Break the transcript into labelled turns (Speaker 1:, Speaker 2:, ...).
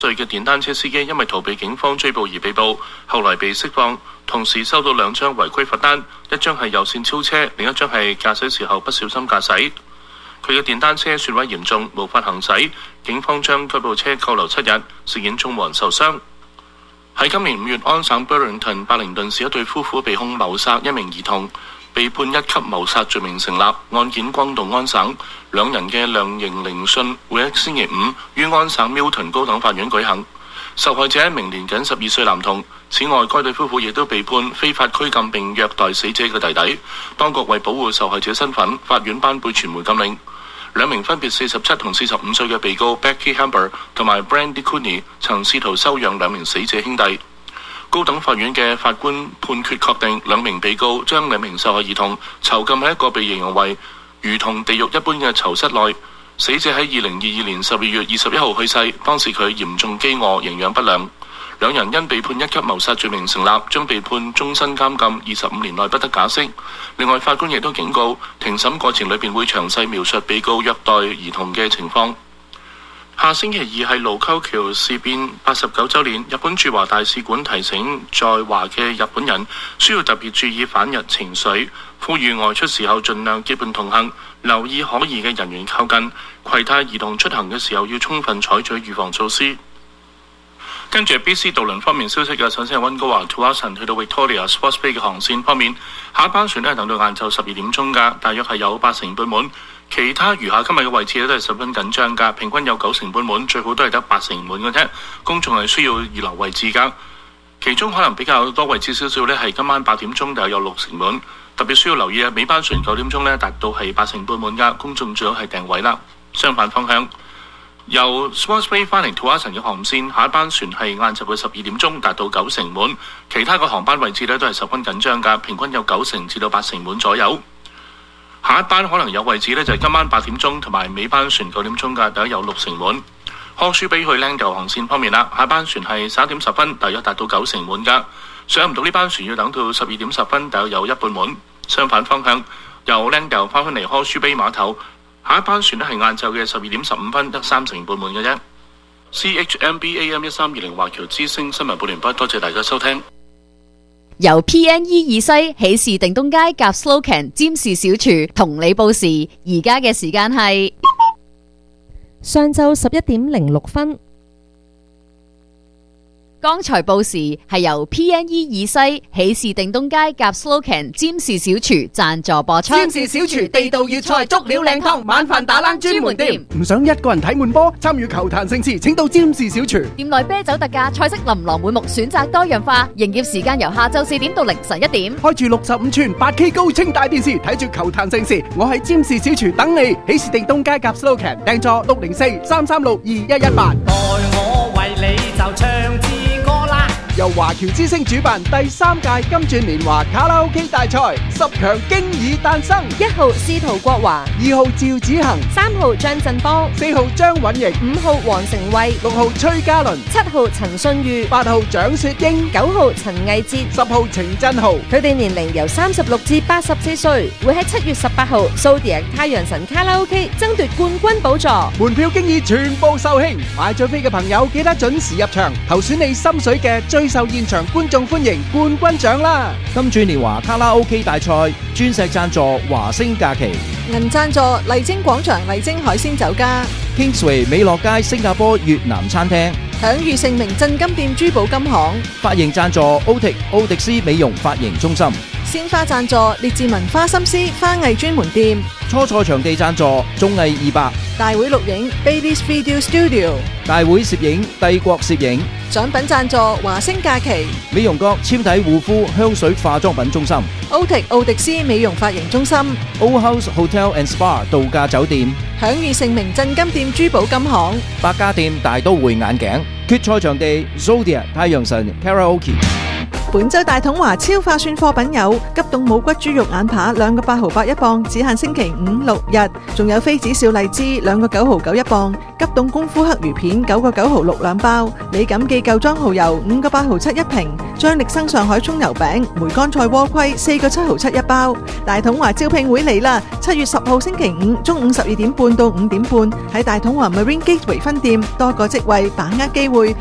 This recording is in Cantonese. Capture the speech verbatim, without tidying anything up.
Speaker 1: 歲嘅電單車司機因為逃避警方追捕而被捕，後來被釋放，同時收到兩張違規罰單，一張係右線超車，另一張係駕駛時候不小心駕駛。佢嘅電單車損毀嚴重，無法行駛，警方將該部車扣留七日，事件中無人受傷。喺今年五月，安省 Burlington 伯靈頓市一對夫婦被控謀殺一名兒童，被判一級謀殺罪名成立，案件轟動安省。兩人嘅量刑聆訊會喺星期五於安省 Milton 高等法院舉行。受害者一名年僅十二歲男童。此外，該對夫婦亦都被判非法拘禁並虐待死者嘅弟弟。當局為保護受害者身份，法院頒布傳媒禁令。兩名分別四十七同四十五歲嘅被告 Becky Hamber 同埋 Brandy Cooney 曾試圖收養兩名死者兄弟。高等法院嘅法官判決確定，兩名被告將兩名受害兒童囚禁喺一個被形容為如同地獄一般嘅囚室內。死者喺二零二二年十二月二十一號去世，當時佢嚴重飢餓、營養不良。兩人因被判一級謀殺罪名成立，將被判終身監禁二十五年內不得假釋。另外，法官亦都警告，庭審過程裏邊會詳細描述被告虐待兒童嘅情況。下星期二係盧溝橋事變八十九週年，日本駐華大使館提醒在華嘅日本人需要特別注意反日情緒，呼籲外出時候盡量結伴同行，留意可疑嘅人員靠近，攜帶兒童出行嘅時候要充分採取預防措施。跟住 B C 渡輪方面消息嘅，首先係溫哥華 Tsawwassen 去到 Victoria Sports Bay 嘅航線方面，下一班船呢係等到晏晝十二點鐘㗎，大約係有八成半滿。其他餘下今日嘅位置咧都係十分緊張㗎，平均有九成半滿，最好都係得八成滿嘅啫。公眾係需要預留位置㗎。其中可能比較多位置少少呢係今晚八點鐘大約有六成滿，特別需要留意啊！尾班船九點鐘呢達到係八成半滿㗎，公眾最好係訂位啦。相反方向，由 Sports Bay 翻嚟 Tsawwassen 嘅航線，下一班船係晏晝嘅十二點鐘達到九成滿，其他嘅航班位置呢都係十分緊張㗎，平均有九成至到八成滿左右。下一班可能有位置呢，就係今晚八點鐘同埋尾班船九點鐘嘅，大約有六成滿。康舒比去 Langdale 航線方面啦，下班船係十一點十分，大約達到九成滿㗎。上唔到呢班船要等到十二點十分，大約有一半滿。相反方向，由 Langdale 翻返嚟康舒比碼頭，下一班船呢係晏晝嘅十二點十五分，得三成半滿嘅啫。C H M B A M 一三二零華僑之聲新聞報完畢，多謝大家收聽。
Speaker 2: 由 P N E 二西喜事定東街夾 Slocan 占士小廚同你報時，而家嘅時間係
Speaker 3: 上晝十一點零六分。
Speaker 2: 剛才報時係由 P N E 二西喜事定東街夾 Slocan 占士小廚贊助播出。
Speaker 4: 占士小廚地道粵菜足料靚湯，晚飯打冷專門店。
Speaker 5: 唔想一個人睇滿波，參與球壇盛事，請到占士小廚。
Speaker 2: 店內啤酒特價，菜式琳琅滿目，選擇多樣化。營業時間由下晝四點到凌晨一點。
Speaker 5: 開住六十五寸八 K 高清大電視，睇住球壇盛事。我喺占士小廚等你。喜事定東街夾 Slocan 訂座六零四三三六二一一八。
Speaker 4: 待我為你就唱支歌啦。
Speaker 5: 由華僑之聲主辦第三屆金鑽年華卡拉 OK 大賽，十強經已誕生。
Speaker 3: 一號司徒國華，
Speaker 5: 二號趙子恒，
Speaker 3: 三號張振邦，
Speaker 5: 四號張允瑩，
Speaker 3: 五號黃成慧，
Speaker 5: 六號崔嘉倫，
Speaker 3: 七號陳信裕，
Speaker 5: 八號蔣雪英，
Speaker 3: 九號陳藝哲，
Speaker 5: 十號程振豪。
Speaker 3: 佢哋年齡由三十六至八十四歲，會喺七月十八號 Zodiac 太陽神卡拉 OK 爭奪冠軍寶座。
Speaker 5: 門票經已全部售罄，買咗飛嘅朋友記得準時入場，投選你心水嘅最受現場觀眾歡迎冠軍獎啦！
Speaker 6: 金鑽年華卡拉 OK 大賽，鑽石贊助華星假期，
Speaker 7: 銀贊助麗晶廣場麗晶海鮮酒家，
Speaker 6: Kingsway 美樂街新加坡越南餐廳，
Speaker 7: 享譽盛名鎮金店珠寶金行，
Speaker 6: 髮型贊助 Otic 奧迪斯美容髮型中心，
Speaker 7: 鮮花贊助列治文花心思花藝專門店，
Speaker 6: 初賽場地贊助綜藝二百，
Speaker 7: 大會錄影 Baby's Video Studio，
Speaker 6: 大會攝影帝國攝影，
Speaker 7: 獎品贊助華星假期，
Speaker 6: 美容閣纖體護膚香水化妝品中心，
Speaker 7: Otic 奧迪斯美容髮型中心，
Speaker 6: Old House Hotel and Spa 度假酒店，
Speaker 7: 享譽盛名鎮金店珠寶金行，
Speaker 6: 百家店大都會眼鏡，決賽場地 Zodiac 太陽神 Karaoke。
Speaker 7: 本周大統華超化算貨品有急凍冇骨豬肉眼扒兩個八毫八一磅，只限星期五六日，仲有妃子笑荔枝兩個九毫九一磅，急凍功夫黑魚片九個九毫六兩包，李錦記舊裝蠔油五個八毫七一瓶，張力生上海葱油餅梅乾菜鍋盔四個七毫七一包。大統華招聘會嚟啦，七月十號星期五中午十二點半到五點半喺大統華 Marine Gateway 分店，多個職位，把握機會。